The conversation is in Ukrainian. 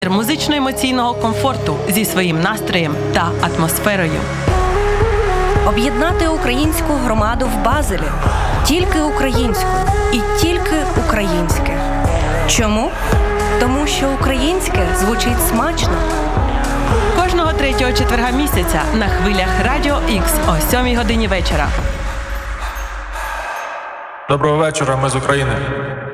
Музично-емоційного комфорту зі своїм настроєм та атмосферою. Об'єднати українську громаду в Базелі. Тільки українську і тільки українське. Чому? Тому що українське звучить смачно. Кожного 3-го четверга місяця на хвилях Радіо Х о 7 годині вечора. Доброго вечора, ми з України.